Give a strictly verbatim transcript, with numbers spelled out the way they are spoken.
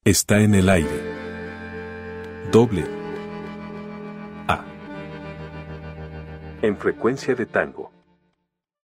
Está en el aire. Doble A. En frecuencia de tango.